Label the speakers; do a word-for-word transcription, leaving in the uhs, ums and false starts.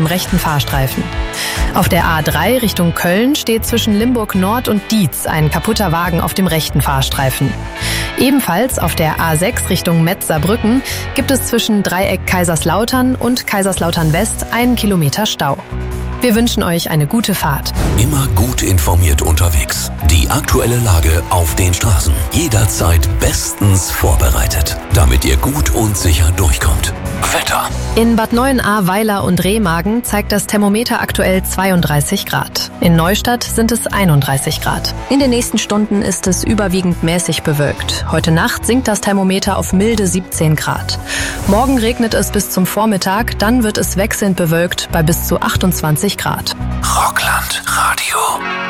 Speaker 1: rechten Fahrstreifen. Auf der A drei Richtung Köln steht zwischen Limburg Nord und Dietz ein kaputter Wagen auf dem rechten Fahrstreifen. Ebenfalls auf der A sechs Richtung Metz-Saarbrücken gibt es zwischen Dreieck Kaiserslautern und Kaiserslautern West einen Kilometer Stau. Wir wünschen euch eine gute Fahrt.
Speaker 2: Immer gut informiert unterwegs. Die aktuelle Lage auf den Straßen. Jederzeit bestens vorbereitet, damit ihr gut und sicher durchkommt. Wetter.
Speaker 1: In Bad Neuenahr-Weiler und Remagen zeigt das Thermometer aktuell zweiunddreißig Grad. In Neustadt sind es einunddreißig Grad. In den nächsten Stunden ist es überwiegend mäßig bewölkt. Heute Nacht sinkt das Thermometer auf milde siebzehn Grad. Morgen regnet es bis zum Vormittag, dann wird es wechselnd bewölkt bei bis zu achtundzwanzig Grad.
Speaker 2: Rockland Radio.